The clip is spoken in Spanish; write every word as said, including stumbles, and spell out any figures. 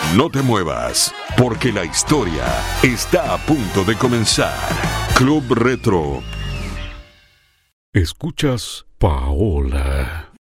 No te muevas, porque la historia está a punto de comenzar. Club Retro. Escuchas Paola.